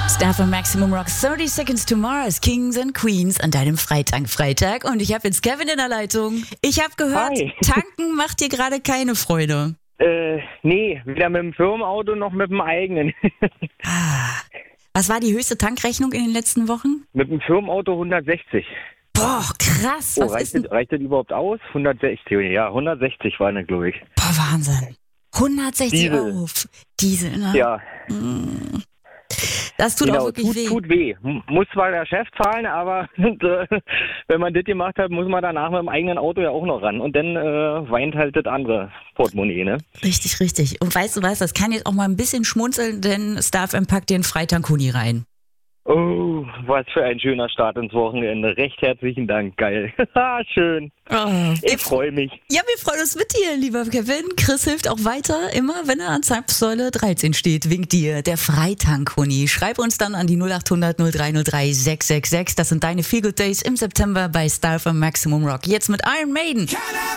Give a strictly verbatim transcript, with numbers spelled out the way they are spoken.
Star von Maximum Rock, thirty Seconds to Mars, Kings and Queens an deinem Freitag, Freitag. Und ich habe jetzt Kevin in der Leitung. Ich habe gehört, Hi. tanken macht dir gerade keine Freude. Äh, nee, weder mit dem Firmenauto noch mit dem eigenen. Ah. Was war die höchste Tankrechnung in den letzten Wochen? Mit dem Firmenauto hundertsechzig. Boah, krass. Oh, Was reicht, ist denn? das, reicht das überhaupt aus? hundertsechzig, ja, hundertsechzig war das, glaube ich. Boah, Wahnsinn. hundertsechzig Diesel. Euro. Diesel, ne? Ja, Das tut genau, auch wirklich tut, weh. tut weh. M- Muss zwar der Chef zahlen, aber äh, wenn man das gemacht hat, muss man danach mit dem eigenen Auto ja auch noch ran. Und dann äh, weint halt das andere Portemonnaie, ne? Richtig, richtig. Und weißt du was, das kann jetzt auch mal ein bisschen schmunzeln, denn Star F M packt den Freitag-Kuni rein. Oh, was für ein schöner Start ins Wochenende. Recht herzlichen Dank, geil. Schön. Oh, Ich freue mich. Ja, wir freuen uns mit dir, lieber Kevin. Chris hilft auch weiter, immer wenn er an Zapfsäule dreizehn steht, winkt dir der Freitag-Kuni. Schreib uns dann an die null acht hundert null drei null drei sechs sechs sechs. Das sind deine Feel Good Days im September bei Star von Maximum Rock. Jetzt mit Iron Maiden.